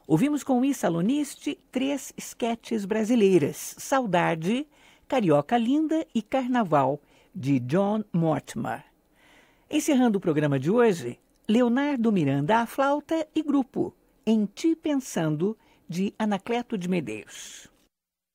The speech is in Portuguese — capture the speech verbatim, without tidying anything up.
Ouvimos com Issa Lonisti três esquetes brasileiras, Saudade, Carioca Linda e Carnaval, de John Mortimer. Encerrando o programa de hoje, Leonardo Miranda à flauta e grupo, Em Ti Pensando, de Anacleto de Medeiros.